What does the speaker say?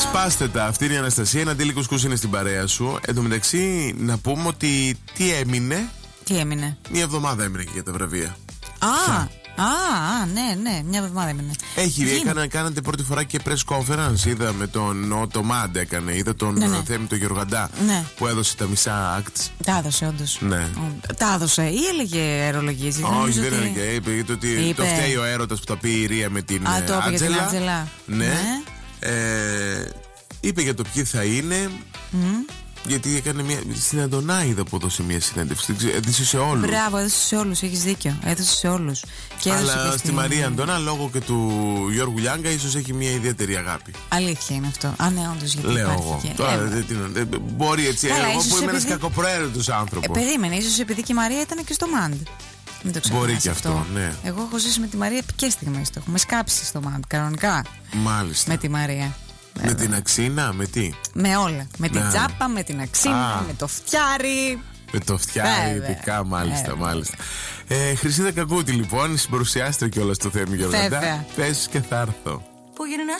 Σπάστε τα. Αυτή είναι η Αναστασία. Ένα Αντίλη Κουσκούς είναι στην παρέα σου. Εν τω μεταξύ, να πούμε ότι τι έμεινε. Τι έμεινε? Μια εβδομάδα έμεινε και για τα βραβεία. Ναι, μια εβδομάδα έμεινε. Κάνατε πρώτη φορά και press conference. Είδα με τον Ότο Μάντ έκανε. Είδα τον Θέμη τον Γεωργαντά που έδωσε τα μισά acts. Τα έδωσε, όντως. Ναι. Τα έδωσε ή έλεγε αερολογίες? Όχι, δεν έλεγε. Είπε ότι το φταίει ο έρωτας που τα πει η Ρία με την Άντζελα. Ναι. Είπε για το ποιοι θα είναι. Γιατί έκανε στην Αντωνάιδα που έδωσε μια συνέντευξη. Έδωσε σε όλους. Μπράβο, έδωσε σε όλους, έχεις δίκιο. Έδωσε σε όλους. Αλλά στη Μαρία Αντώνα, λόγω και του Γιώργου Λιάγκα, ίσως έχει μια ιδιαίτερη αγάπη. Αλήθεια είναι αυτό. Ναι, όντως, γιατί λέω υπάρχει εγώ. Και... Τώρα, μπορεί έτσι. Εγώ που είμαι ένας κακοπροαίρετος άνθρωπος. Περίμενε, ίσως επειδή και η Μαρία ήταν και στο Μαντ. Μπορεί και αυτό, ναι. Εγώ έχω ζήσει με τη Μαρία και στιγμές. Το έχουμε σκάψει στο Μαντ, κανονικά. Μάλιστα. Με τη Μαρία. Με την Αξίνα, με τι? Με όλα. Με την τσάπα, με την Αξίνα, με το φτιάρι. Με το φτιάρι, ειδικά, μάλιστα. Χρυσίδα Κακούτη, λοιπόν, συμπαρουσιάστρια κιόλας το Θέμη Γεωργαντά. Πες και θα έρθω.